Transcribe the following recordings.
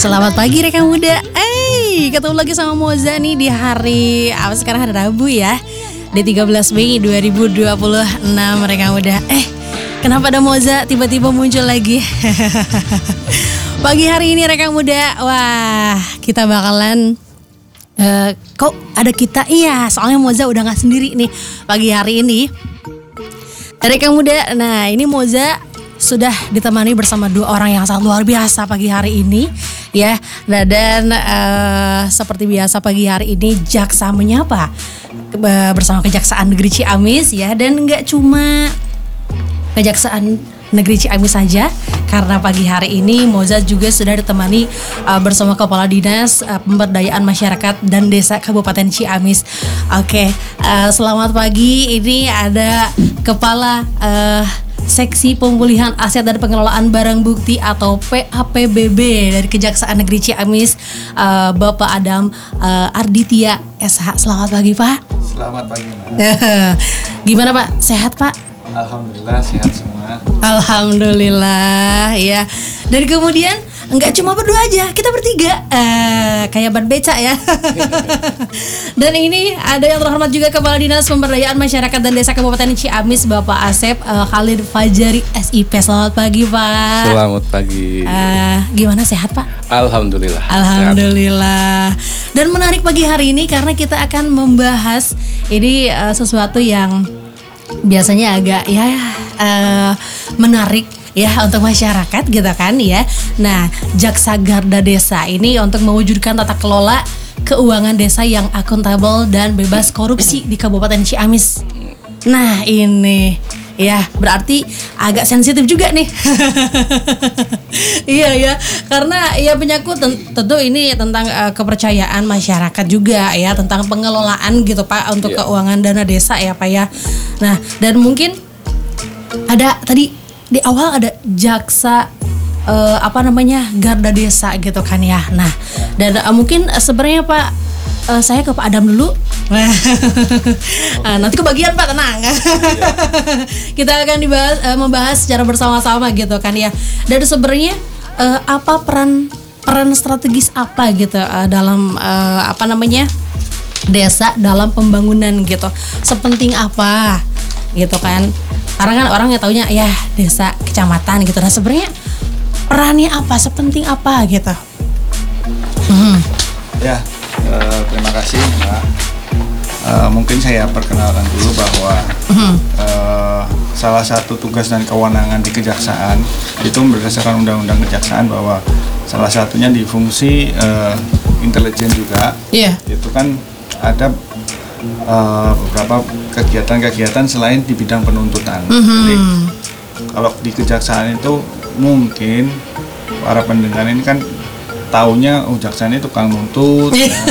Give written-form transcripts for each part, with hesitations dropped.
Selamat pagi rekan muda. Ketemu lagi sama Moza nih di hari sekarang hari Rabu ya, di 13 Mei 2026 rekan muda. Kenapa ada Moza tiba-tiba muncul lagi? Pagi hari ini rekan muda, wah kita bakalan kok ada kita? Iya, soalnya Moza udah gak sendiri nih pagi hari ini rekan muda. Nah ini Moza sudah ditemani bersama dua orang yang sangat luar biasa pagi hari ini ya. Nah dan seperti biasa pagi hari ini Jaksa Menyapa bersama Kejaksaan Negeri Ciamis ya. Dan gak cuma Kejaksaan Negeri Ciamis saja, karena pagi hari ini Moza juga sudah ditemani bersama Kepala Dinas Pemberdayaan Masyarakat dan Desa Kabupaten Ciamis. Selamat pagi. Ini ada Kepala Seksi Pemulihan Aset dan Pengelolaan Barang Bukti atau PAPBB dari Kejaksaan Negeri Ciamis, Bapak Adam Arditya SH. Selamat pagi Pak. Selamat pagi Mas. Gimana Pak? Sehat Pak? Alhamdulillah sehat semua. Alhamdulillah ya. Dan kemudian nggak cuma berdua aja, kita bertiga kayak ban beca ya. Dan ini ada yang terhormat juga Kepala Dinas Pemberdayaan Masyarakat dan Desa Kabupaten Ciamis, Bapak Asep Khalid Fajari SIP. Selamat pagi Pak. Selamat pagi. Gimana, sehat Pak? Alhamdulillah. Alhamdulillah. Dan menarik pagi hari ini karena kita akan membahas ini sesuatu yang biasanya agak menarik ya untuk masyarakat gitu kan ya. Nah, Jaksa Garda Desa ini untuk mewujudkan tata kelola keuangan desa yang akuntabel dan bebas korupsi di Kabupaten Ciamis. Nah, ini ya berarti agak sensitif juga nih. Iya ya, karena ya menyangkut tentu ini tentang kepercayaan masyarakat juga ya, tentang pengelolaan gitu Pak untuk keuangan dana desa ya Pak ya. Nah, dan mungkin ada tadi di awal ada jaksa Garda Desa gitu kan ya. Nah, dan mungkin sebenarnya Pak saya ke Pak Adam dulu. Nanti kebagian Pak, tenang. Kita akan membahas secara bersama-sama gitu kan ya. Dan sebenarnya apa peran strategis apa gitu dalam desa dalam pembangunan gitu. Sepenting apa gitu kan. Karena kan orang yang taunya ya desa kecamatan gitu. Nah sebenarnya perannya apa, sepenting apa gitu. Ya, terima kasih Mbak. Mungkin saya perkenalkan dulu bahwa salah satu tugas dan kewenangan di kejaksaan itu berdasarkan undang-undang kejaksaan bahwa salah satunya di fungsi intelijen juga. Itu kan ada beberapa kegiatan-kegiatan selain di bidang penuntutan. Jadi kalau di kejaksaan itu mungkin para pendengar ini kan taunya jaksa ini tukang nuntut.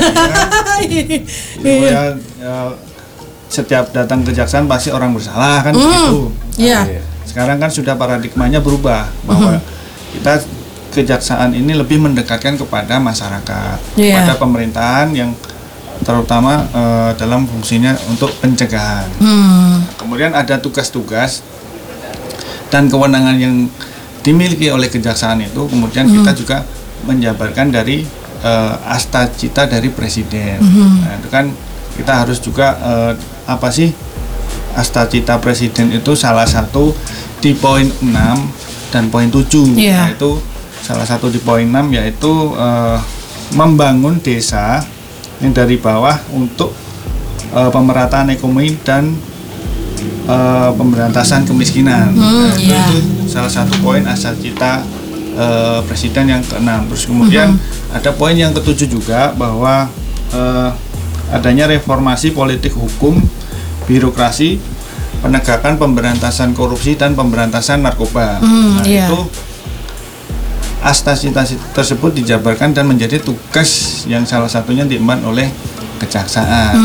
Setiap datang kejaksaan pasti orang bersalah kan begitu. Sekarang kan sudah paradigmanya berubah bahwa kita kejaksaan ini lebih mendekatkan kepada masyarakat, kepada pemerintahan yang terutama dalam fungsinya untuk pencegahan. Kemudian ada tugas-tugas dan kewenangan yang dimiliki oleh kejaksaan itu kemudian kita juga menjabarkan dari asta cita dari presiden. Nah, itu kan kita harus juga asta cita presiden itu salah satu di poin 6 dan poin 7. Yaitu salah satu di poin 6 yaitu membangun desa yang dari bawah untuk pemerataan ekonomi dan pemberantasan kemiskinan. Itu salah satu poin asal cita presiden yang ke-6. Terus kemudian ada poin yang ke-7 juga bahwa adanya reformasi politik hukum, birokrasi, penegakan pemberantasan korupsi dan pemberantasan narkoba. Itu asta cita tersebut dijabarkan dan menjadi tugas yang salah satunya diemban oleh kejaksaan.